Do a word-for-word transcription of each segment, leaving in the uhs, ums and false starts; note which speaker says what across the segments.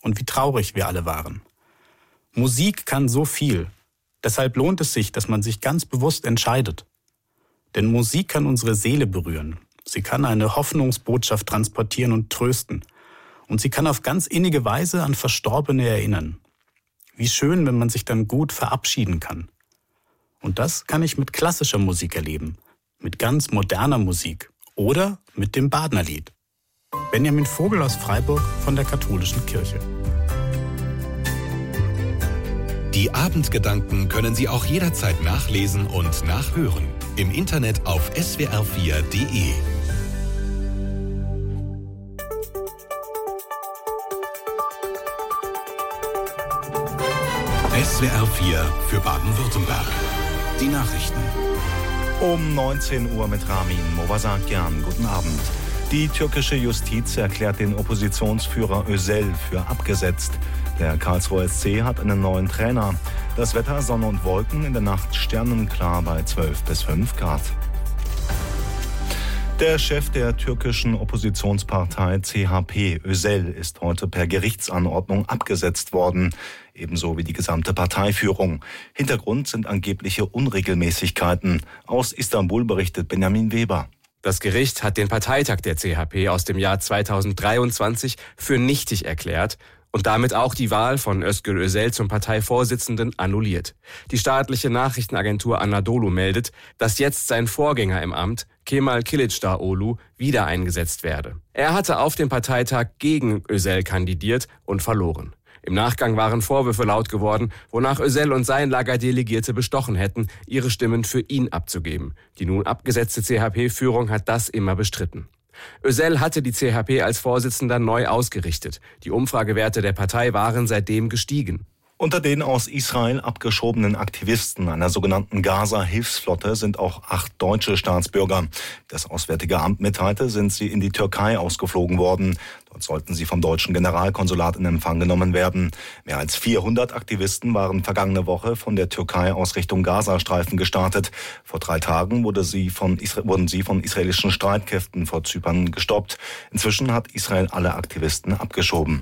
Speaker 1: und wie traurig wir alle waren. Musik kann so viel. Deshalb lohnt es sich, dass man sich ganz bewusst entscheidet. Denn Musik kann unsere Seele berühren. Sie kann eine Hoffnungsbotschaft transportieren und trösten. Und sie kann auf ganz innige Weise an Verstorbene erinnern. Wie schön, wenn man sich dann gut verabschieden kann. Und das kann ich mit klassischer Musik erleben, mit ganz moderner Musik oder mit dem Badnerlied. Benjamin Vogel aus Freiburg von der Katholischen Kirche.
Speaker 2: Die Abendgedanken können Sie auch jederzeit nachlesen und nachhören. Im Internet auf s w r vier punkt d e. S W R vier für Baden-Württemberg. Die Nachrichten.
Speaker 3: Um neunzehn Uhr mit Ramin Movasakian. Guten Abend. Die türkische Justiz erklärt den Oppositionsführer Özel für abgesetzt. Der Karlsruher S C hat einen neuen Trainer. Das Wetter Sonne und Wolken, in der Nacht sternenklar bei zwölf bis fünf Grad. Der Chef der türkischen Oppositionspartei C H P, Özel, ist heute per Gerichtsanordnung abgesetzt worden, ebenso wie die gesamte Parteiführung. Hintergrund sind angebliche Unregelmäßigkeiten. Aus Istanbul berichtet Benjamin Weber.
Speaker 4: Das Gericht hat den Parteitag der C H P aus dem Jahr zweitausenddreiundzwanzig für nichtig erklärt und damit auch die Wahl von Özgür Özel zum Parteivorsitzenden annulliert. Die staatliche Nachrichtenagentur Anadolu meldet, dass jetzt sein Vorgänger im Amt, Kemal Kılıçdaroğlu, wieder eingesetzt werde. Er hatte auf dem Parteitag gegen Özel kandidiert und verloren. Im Nachgang waren Vorwürfe laut geworden, wonach Özel und sein Lager Delegierte bestochen hätten, ihre Stimmen für ihn abzugeben. Die nun abgesetzte C H P-Führung hat das immer bestritten. Özel hatte die C H P als Vorsitzender neu ausgerichtet. Die Umfragewerte der Partei waren seitdem gestiegen.
Speaker 3: Unter den aus Israel abgeschobenen Aktivisten einer sogenannten Gaza-Hilfsflotte sind auch acht deutsche Staatsbürger. Das Auswärtige Amt mitteilte, sind sie in die Türkei ausgeflogen worden. Dort sollten sie vom deutschen Generalkonsulat in Empfang genommen werden. Mehr als vierhundert Aktivisten waren vergangene Woche von der Türkei aus Richtung Gazastreifen gestartet. Vor drei Tagen wurde sie von Isra- wurden sie von israelischen Streitkräften vor Zypern gestoppt. Inzwischen hat Israel alle Aktivisten abgeschoben.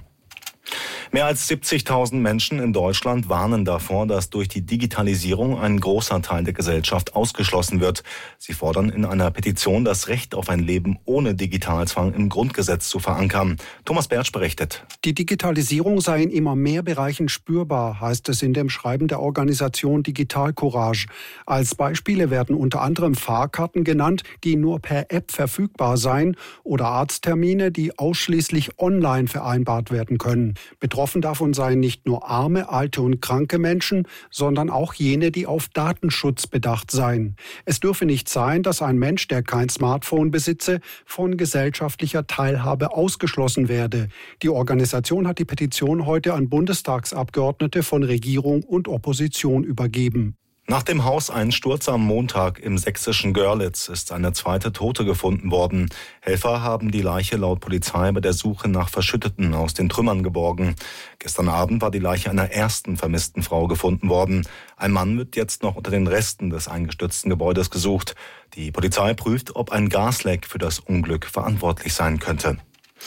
Speaker 3: Mehr als siebzigtausend Menschen in Deutschland warnen davor, dass durch die Digitalisierung ein großer Teil der Gesellschaft ausgeschlossen wird. Sie fordern in einer Petition, das Recht auf ein Leben ohne Digitalzwang im Grundgesetz zu verankern. Thomas Bertsch berichtet.
Speaker 5: Die Digitalisierung sei in immer mehr Bereichen spürbar, heißt es in dem Schreiben der Organisation Digital Courage. Als Beispiele werden unter anderem Fahrkarten genannt, die nur per App verfügbar seien, oder Arzttermine, die ausschließlich online vereinbart werden können. Betroffen davon seien nicht nur arme, alte und kranke Menschen, sondern auch jene, die auf Datenschutz bedacht seien. Es dürfe nicht sein, dass ein Mensch, der kein Smartphone besitze, von gesellschaftlicher Teilhabe ausgeschlossen werde. Die Organisation hat die Petition heute an Bundestagsabgeordnete von Regierung und Opposition übergeben.
Speaker 3: Nach dem Hauseinsturz am Montag im sächsischen Görlitz ist eine zweite Tote gefunden worden. Helfer haben die Leiche laut Polizei bei der Suche nach Verschütteten aus den Trümmern geborgen. Gestern Abend war die Leiche einer ersten vermissten Frau gefunden worden. Ein Mann wird jetzt noch unter den Resten des eingestürzten Gebäudes gesucht. Die Polizei prüft, ob ein Gasleck für das Unglück verantwortlich sein könnte.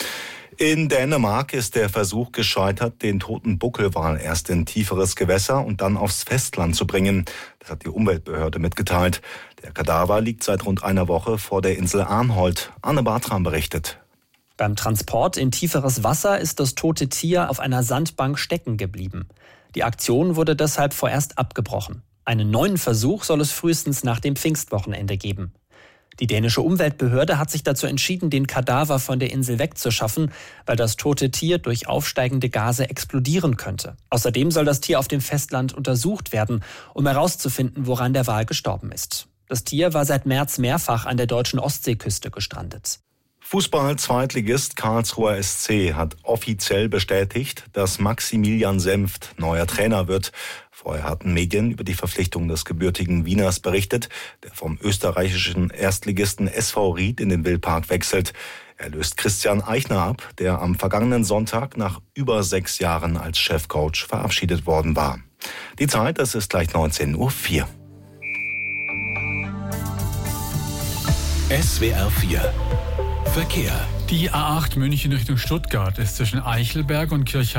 Speaker 3: In Dänemark ist der Versuch gescheitert, den toten Buckelwal erst in tieferes Gewässer und dann aufs Festland zu bringen. Das hat die Umweltbehörde mitgeteilt. Der Kadaver liegt seit rund einer Woche vor der Insel Arnholt. Anne Bartram berichtet.
Speaker 6: Beim Transport in tieferes Wasser ist das tote Tier auf einer Sandbank stecken geblieben. Die Aktion wurde deshalb vorerst abgebrochen. Einen neuen Versuch soll es frühestens nach dem Pfingstwochenende geben. Die dänische Umweltbehörde hat sich dazu entschieden, den Kadaver von der Insel wegzuschaffen, weil das tote Tier durch aufsteigende Gase explodieren könnte. Außerdem soll das Tier auf dem Festland untersucht werden, um herauszufinden, woran der Wal gestorben ist. Das Tier war seit März mehrfach an der deutschen Ostseeküste gestrandet.
Speaker 3: Fußball-Zweitligist Karlsruher S C hat offiziell bestätigt, dass Maximilian Senft neuer Trainer wird. Vorher hatten Medien über die Verpflichtung des gebürtigen Wieners berichtet, der vom österreichischen Erstligisten S V Ried in den Wildpark wechselt. Er löst Christian Eichner ab, der am vergangenen Sonntag nach über sechs Jahren als Chefcoach verabschiedet worden war. Die Zeit, es ist gleich neunzehn Uhr vier.
Speaker 2: S W R vier Verkehr.
Speaker 7: Die A acht München Richtung Stuttgart ist zwischen Eichelberg und Kirchheim